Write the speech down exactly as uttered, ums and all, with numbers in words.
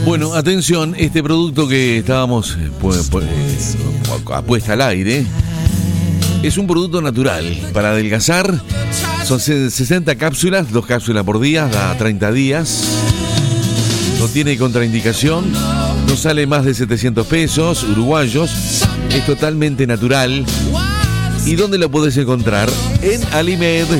Bueno, atención, este producto que estábamos pues, pues, apuesta al aire es un producto natural para adelgazar. Son sesenta cápsulas, dos cápsulas por día, da treinta días. No tiene contraindicación, no sale más de setecientos pesos uruguayos, es totalmente natural. ¿Y dónde lo podés encontrar? En Alimed,